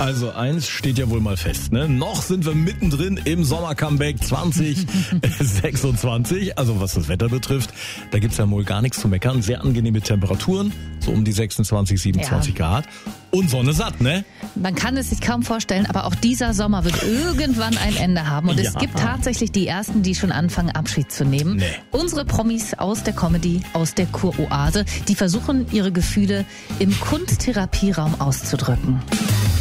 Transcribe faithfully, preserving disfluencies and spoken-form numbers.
Also eins steht ja wohl mal fest, ne? Noch sind wir mittendrin im Sommer-Comeback zwanzig sechsundzwanzig. Also was das Wetter betrifft, da gibt's ja wohl gar nichts zu meckern. Sehr angenehme Temperaturen, so um die sechsundzwanzig, siebenundzwanzig ja. Grad. Und Sonne satt, ne? Man kann es sich kaum vorstellen, aber auch dieser Sommer wird irgendwann ein Ende haben. Und ja. es gibt tatsächlich die Ersten, die schon anfangen, Abschied zu nehmen. Nee. Unsere Promis aus der Comedy, aus der Kuroase, die versuchen, ihre Gefühle im Kunsttherapieraum auszudrücken.